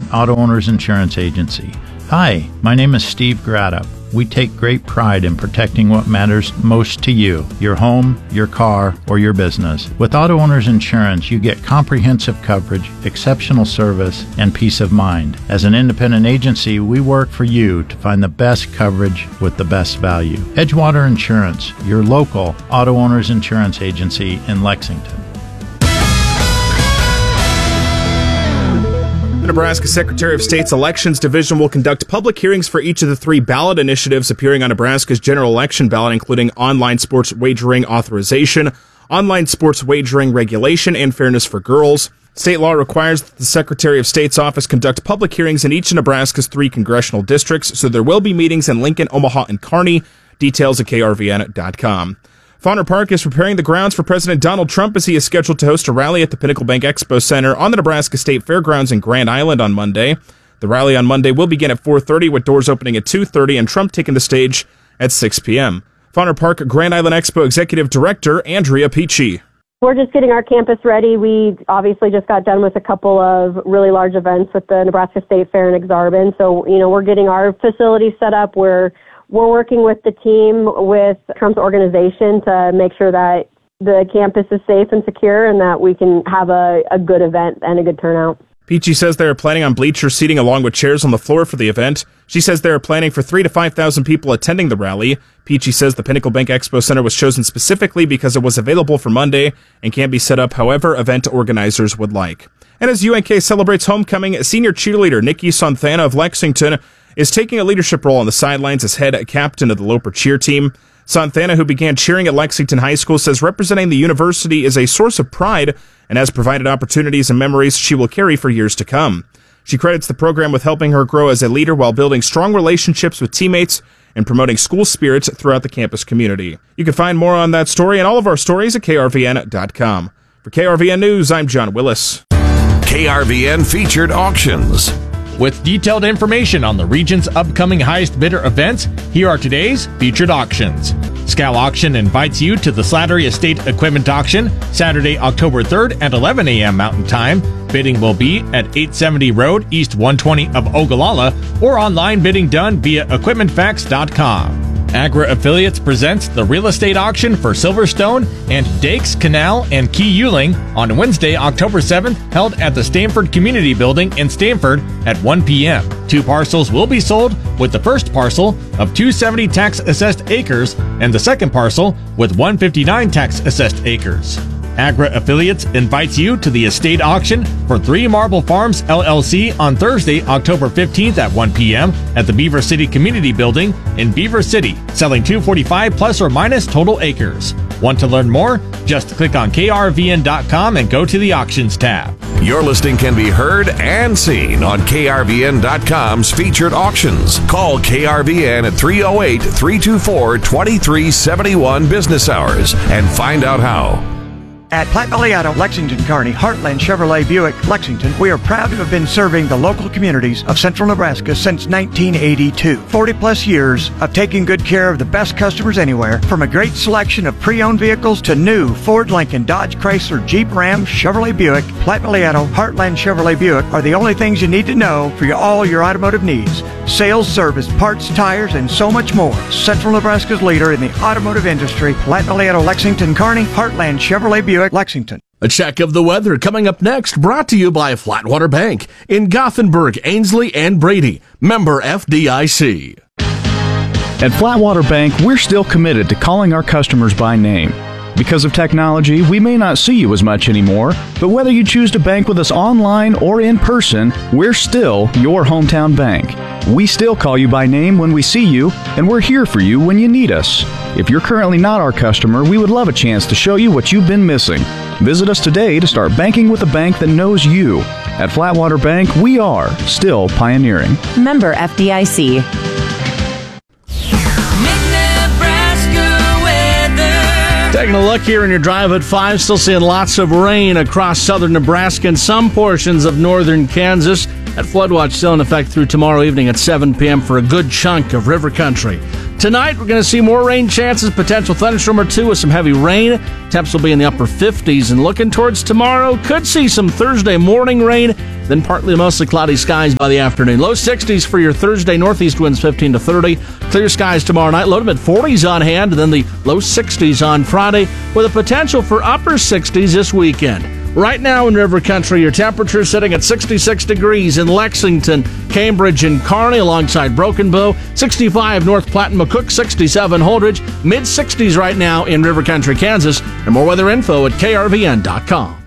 Auto Owners Insurance Agency. Hi, my name is Steve Grada. We take great pride in protecting what matters most to you, your home, your car, or your business. With Auto Owners Insurance, you get comprehensive coverage, exceptional service, and peace of mind. As an independent agency, we work for you to find the best coverage with the best value. Edgewater Insurance, your local Auto Owners Insurance Agency in Lexington. The Nebraska Secretary of State's Elections Division will conduct public hearings for each of the 3 ballot initiatives appearing on Nebraska's general election ballot, including online sports wagering authorization, online sports wagering regulation, and fairness for girls. State law requires that the Secretary of State's office conduct public hearings in each of Nebraska's 3 congressional districts, so there will be meetings in Lincoln, Omaha, and Kearney. Details at krvn.com. Fauner Park is preparing the grounds for President Donald Trump as he is scheduled to host a rally at the Pinnacle Bank Expo Center on the Nebraska State Fairgrounds in Grand Island on Monday. The rally on Monday will begin at 4:30 with doors opening at 2:30 and Trump taking the stage at 6 p.m. Fauner Park Grand Island Expo Executive Director Andrea Peachy. We're just getting our campus ready. We obviously just got done with a couple of really large events with the Nebraska State Fair in Exarban. So, we're getting our facilities set up. We're working with the team, with Trump's organization to make sure that the campus is safe and secure and that we can have a good event and a good turnout. Peachy says they are planning on bleacher seating along with chairs on the floor for the event. She says they are planning for 3,000 to 5,000 people attending the rally. Peachy says the Pinnacle Bank Expo Center was chosen specifically because it was available for Monday and can be set up however event organizers would like. And as UNK celebrates homecoming, senior cheerleader Nikki Santana of Lexington is taking a leadership role on the sidelines as head captain of the Loper cheer team. Santana, who began cheering at Lexington High School, says representing the university is a source of pride and has provided opportunities and memories she will carry for years to come. She credits the program with helping her grow as a leader while building strong relationships with teammates and promoting school spirit throughout the campus community. You can find more on that story and all of our stories at krvn.com. For KRVN News, I'm John Willis. KRVN Featured Auctions. With detailed information on the region's upcoming highest bidder events, here are today's featured auctions. Scal Auction invites you to the Slattery Estate Equipment Auction, Saturday, October 3rd at 11 a.m. Mountain Time. Bidding will be at 870 Road, East 120 of Ogallala, or online bidding done via equipmentfacts.com. Agra Affiliates presents the real estate auction for Silverstone and Dakes, Canal, and Key Yuling on Wednesday, October 7th, held at the Stanford Community Building in Stanford at 1 p.m. 2 parcels will be sold, with the first parcel of 270 tax-assessed acres and the second parcel with 159 tax-assessed acres. Agra Affiliates invites you to the estate auction for 3 Marble Farms LLC on Thursday, October 15th at 1 p.m. at the Beaver City Community Building in Beaver City, selling 245 plus or minus total acres. Want to learn more? Just click on krvn.com and go to the Auctions tab. Your listing can be heard and seen on krvn.com's featured auctions. Call KRVN at 308-324-2371 business hours and find out how. At Platte Valley Auto, Lexington, Kearney, Heartland Chevrolet Buick, Lexington, we are proud to have been serving the local communities of central Nebraska since 1982. 40 plus years of taking good care of the best customers anywhere, from a great selection of pre-owned vehicles to new Ford, Lincoln, Dodge, Chrysler, Jeep, Ram, Chevrolet Buick. Platte Valley Auto, Heartland Chevrolet Buick are the only things you need to know for all your automotive needs. Sales, service, parts, tires, and so much more. Central Nebraska's leader in the automotive industry, Platte Valley Auto, Lexington, Kearney, Heartland Chevrolet Buick, Lexington. A check of the weather coming up next, brought to you by Flatwater Bank in Gothenburg, Ainsley, and Brady. Member FDIC. At Flatwater Bank, we're still committed to calling our customers by name. Because of technology, we may not see you as much anymore, but whether you choose to bank with us online or in person, we're still your hometown bank. We still call you by name when we see you, and we're here for you when you need us. If you're currently not our customer, we would love a chance to show you what you've been missing. Visit us today to start banking with a bank that knows you. At Flatwater Bank, we are still pioneering. Member FDIC. Taking a look here in your drive at 5, still seeing lots of rain across southern Nebraska and some portions of northern Kansas. That flood watch still in effect through tomorrow evening at 7 p.m. for a good chunk of river country. Tonight, we're going to see more rain chances, potential thunderstorm or 2 with some heavy rain. Temps will be in the upper 50s. And looking towards tomorrow, could see some Thursday morning rain, then partly to mostly cloudy skies by the afternoon. Low 60s for your Thursday, northeast winds 15 to 30. Clear skies tomorrow night, low to mid-40s on hand, and then the low 60s on Friday, with a potential for upper 60s this weekend. Right now in River Country, your temperature is sitting at 66 degrees in Lexington, Cambridge, and Kearney alongside Broken Bow, 65 North Platte and McCook, 67 Holdridge, mid-60s right now in River Country, Kansas. And more weather info at krvn.com.